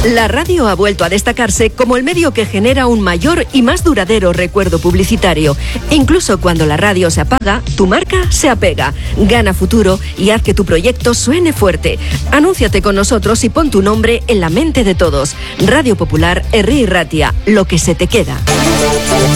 La radio ha vuelto a destacarse como el medio que genera un mayor y más duradero recuerdo publicitario. Incluso cuando la radio se apaga, tu marca se apega. Gana futuro y haz que tu proyecto suene fuerte. Anúnciate con nosotros y pon tu nombre en la mente de todos. Radio Popular, Herri y Ratia, lo que se te queda.